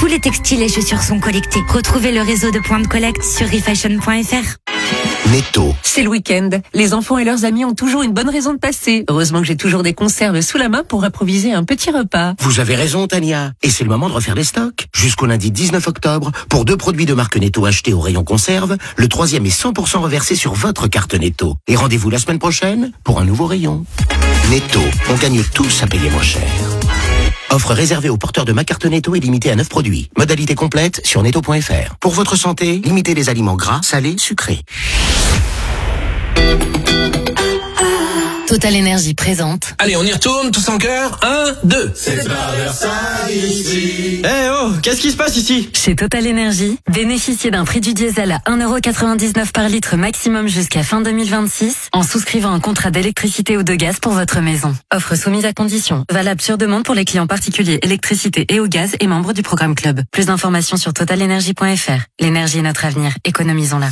Tous les textiles et chaussures sont collectés. Retrouvez le réseau de points de collecte sur refashion.fr. Netto. C'est le week-end. Les enfants et leurs amis ont toujours une bonne raison de passer. Heureusement que j'ai toujours des conserves sous la main pour improviser un petit repas. Vous avez raison, Tania. Et c'est le moment de refaire les stocks. Jusqu'au lundi 19 octobre, pour 2 produits de marque Netto achetés au rayon conserve, le 3e est 100% reversé sur votre carte Netto. Et rendez-vous la semaine prochaine pour un nouveau rayon. Netto, on gagne tous à payer moins cher. Offre réservée aux porteurs de ma carte Netto et limitée à 9 produits. Modalité complète sur netto.fr. Pour votre santé, limitez les aliments gras, salés, sucrés. Total Énergie présente. Allez, on y retourne, tous en chœur. 1, 2. C'est pas Versailles ici. Eh oh, qu'est-ce qui se passe ici? Chez Total Énergie, bénéficiez d'un prix du diesel à 1,99€ par litre maximum jusqu'à fin 2026 en souscrivant un contrat d'électricité ou de gaz pour votre maison. Offre soumise à condition. Valable sur demande pour les clients particuliers électricité et au gaz et membres du programme Club. Plus d'informations sur totalenergie.fr. L'énergie est notre avenir. Économisons-la.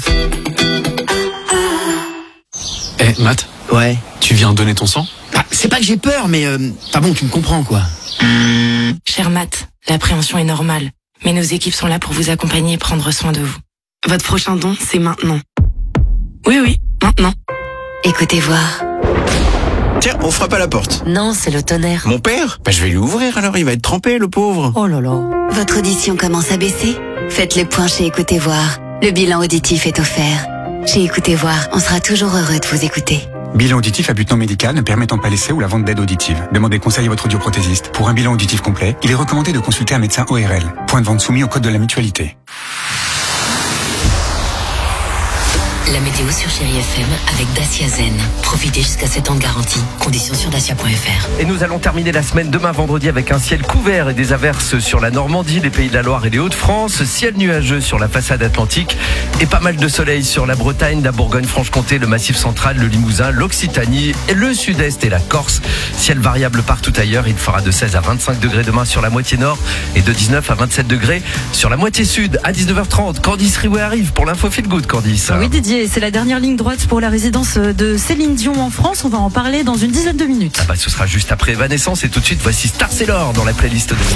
Eh, Matt? Ouais. Tu viens donner ton sang? Bah, c'est pas que j'ai peur, mais enfin bon, tu me comprends quoi. Cher Matt, l'appréhension est normale, mais nos équipes sont là pour vous accompagner et prendre soin de vous. Votre prochain don, c'est maintenant. Oui, maintenant. Écoutez voir. Tiens, on frappe à la porte. Non, c'est le tonnerre. Mon père? Bah, je vais lui ouvrir alors, il va être trempé, le pauvre. Oh là là. Votre audition commence à baisser? Faites le point chez Écoutez Voir. Le bilan auditif est offert. Chez Écoutez Voir, on sera toujours heureux de vous écouter. Bilan auditif à but non médical ne permettant pas l'essai ou la vente d'aide auditive. Demandez conseil à votre audioprothésiste. Pour un bilan auditif complet, il est recommandé de consulter un médecin ORL. Point de vente soumis au code de la mutualité. La météo sur Chérie FM avec Dacia Zen. Profitez jusqu'à 7 ans de garantie. Conditions sur dacia.fr. Et nous allons terminer la semaine demain vendredi avec un ciel couvert et des averses sur la Normandie, les Pays de la Loire et les Hauts-de-France. Ciel nuageux sur la façade atlantique et pas mal de soleil sur la Bretagne, la Bourgogne-Franche-Comté, le Massif central, le Limousin, l'Occitanie, le Sud-Est et la Corse. Ciel variable partout ailleurs. Il fera de 16 à 25 degrés demain sur la moitié nord et de 19 à 27 degrés sur la moitié sud. À 19h30, Candice Riouet arrive pour l'info Feel Good, Candice. Oui, Didier, c'est la dernière ligne droite pour la résidence de Céline Dion en France. On va en parler dans une dizaine de minutes. Ce sera juste après Evanescence et tout de suite, voici Star Sailor dans la playlist de